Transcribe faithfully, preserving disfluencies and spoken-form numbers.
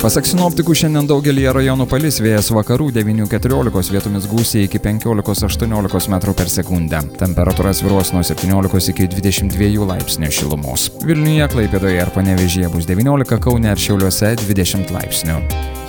Pasak sinoptikų, šiandien daugelį rajonų palis, vėjas vakarų devynių keturiolikos, vietomis gūsiai iki penkiolikos aštuoniolikos metrų per sekundę. Temperatūra svyruos nuo septyniolikos iki dvidešimt dviejų laipsnių šilumos. Vilniuje, Klaipėdoje ir Panevėžyje bus devyniolika, Kaune ir Šiauliuose dvidešimt laipsnių.